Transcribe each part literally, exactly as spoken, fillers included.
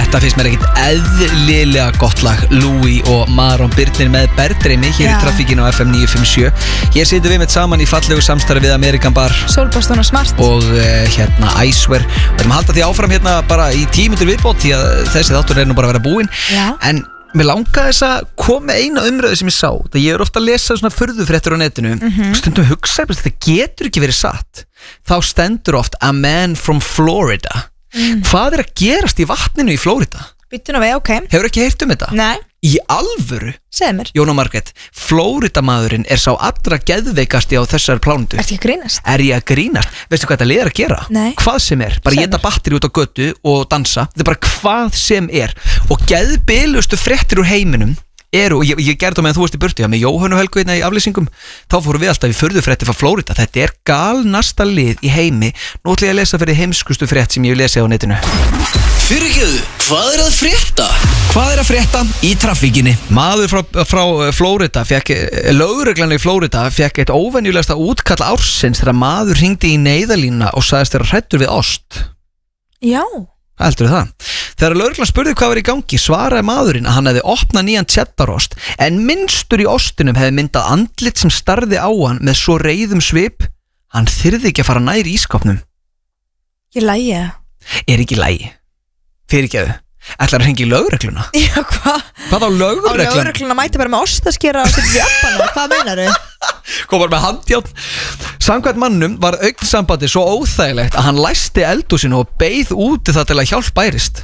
Þetta finnst mér ekkit eðlilega gott lag. Louis og Maron Birnir með Berdreimi hér Já. Í traffíkinu á F M níu fimm sjö. Hér situm við með saman í fallegu samstarfi við American Bar, Solboston og Smart og uh, hérna Icewear. Við erum að halda því áfram hérna bara í tíu mínútur viðbót því að þessi þáttur er nú bara að vera búinn. Já. En mér langaði þess að koma eina umröðu sem ég sá. Það ég er ofta að lesa svona furðufréttir á netinu mm-hmm. og stundum hugsa að þetta getur ekki verið satt. Þá stendur oft a man from Florida. Mm. Hvað er að gerast í vatninu í Florida? Býttu nú við, ok. Hefur ekki heyrt um þetta? Nei. Í alvöru? Segð mér. Jóna Margrét, Florida maðurinn er sá allra geðveikasti á þessari plánundu. Ertu ekki að grínast? Er ég að grínast? Veistu hvað þetta liðar að gera? Nei. Hvað sem er, bara geta batteri út á götu og dansa. Þetta er bara hvað sem er. Og geðbilustu fréttir úr heiminum eru, og ég, ég gerði það meðan þú varst í burtu, já, með Jóhannu Helgu hérna í aflýsingum, þá fórum við alltaf í furðufréttir frá Florida. Þetta er galnasta lið í heimi. Nú ætla ég að lesa fyrir heimskustu frétt sem ég hef lesið á netinu. Fyrirgefðu, hvað er að frétta? Hvað er að frétta í traffíkinni? Maður frá, frá Florida fekk, lögreglan í Florida fekk eitt óvenjulegasta útkall ársins þegar maður hringdi í neyðarlínuna og sagðist vera hræddur við ost. Já. Heldur það? Þegar lögreglan spurði hvað var í gangi, svaraði maðurinn að hann hefði opnað nýjan cheddarost, en minnstur í ostinum hefði myndað andlit sem starði á hann með svo reiðum svip, hann þyrði ekki að fara nær ískapnum. Ég lægi. Er ekki lægi? Fyrirgeðu. Ætlar að hringja í lögregluna? Já, hvað? Hvað á lögreglan? Á lögregluna mæti bara með ostaskera og setja í appana. Hvað meinar þau? Kom bara með handjárn. Samkvæmt mannum var augnsambandi svo óþægilegt að hann læsti eldhúsinu og beið úti það til að hjálp bærist.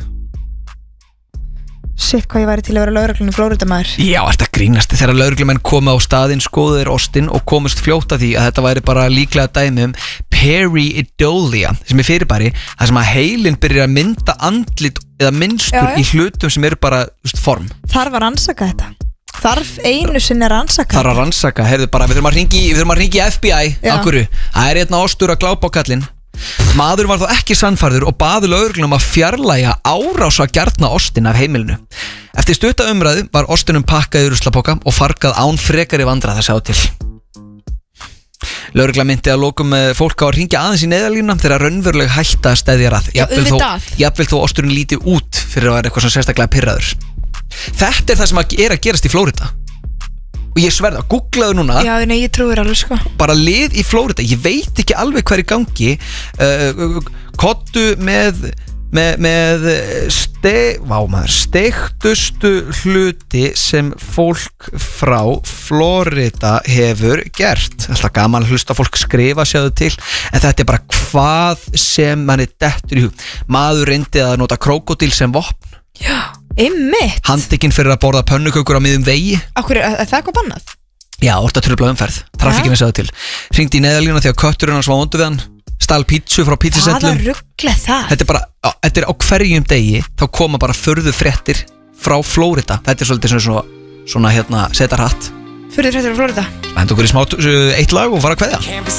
Shit, hvað ég væri til að vera lögreglun í Florida maður. Já, þetta grínasti. Þegar lögreglumenn komu á staðinn, skoðuður ostinn og komust fljóta því að þetta væri bara líklega dæmi um periidolia, sem er fyrirbæri, það sem að heilinn byrjar að mynda andlit eða minnstur Já, í hlutum sem eru bara just, form. Þarf að rannsaka þetta. Þarf einu sinni að rannsaka. Þarf að rannsaka, heyrðu bara, við þurfum að hringi, við þurfum að hringi í F B I. Akkurru, það er hérna ostur að glápa á kallinn. Maður var þó ekki sannfærður og baði lögreglunum að fjarlægja árása gjarna ostin af heimilinu. Eftir stutta umræðu var ostinum pakkað í ruslapoka og fargað án frekari vandræða að sjá til. Lögregla myndi að lokum fólk á að hringja aðeins í neyðarlínuna þegar raunveruleg hætta að steðja að. Jafnvel þó osturinn líti út fyrir að vera eitthvað svona sérstaklega pirraður. Þetta er það sem er að gerast í Florida. Og ég sverða, googlaðu núna. Já, nei, ég trúir alveg sko. Bara lið í Florida, ég veit ekki alveg hvað er í gangi. uh, Kottu með með, með ste, vá maður, steiktustu hluti sem fólk frá Florida hefur gert. Alltaf gaman að hlusta fólk skrifa sjáðu til. En þetta er bara hvað sem manni dettur í hug. Maður reyndi að nota krókódíl sem vopn. Já, einmitt. Handtekinn fyrir að borða pönnukökur á miðum vegi. Akkur, er það eitthvað bannað? Já, orta trufla umferð. Traffíkinni sagði til. Hringdi í neyðarlínuna því að kötturinn hans var vondur við hann. Stal pítsu frá pítsusendlum. Hvaða rugl er það? Þetta er bara, á, þetta er á hverjum degi. Þá koma bara furðu fréttir frá Florida. Þetta er svolítið svona, svona hérna, setja hratt. Furðu fréttir frá Florida. Henda okkur í smá eitt lag og fara að kveðja.